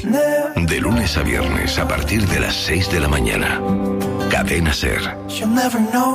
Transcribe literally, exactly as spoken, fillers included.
ti. De lunes a viernes a partir de las seis de la mañana. Cadena Ser.